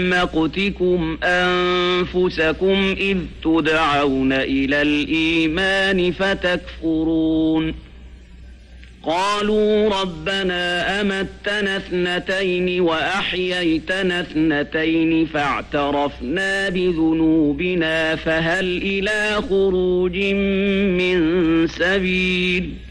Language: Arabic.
مقتكم أنفسكم إذ تدعون إلى الإيمان فتكفرون قالوا ربنا أمتنا اثنتين وأحييتنا اثنتين فاعترفنا بذنوبنا فهل إلى خروج من سبيل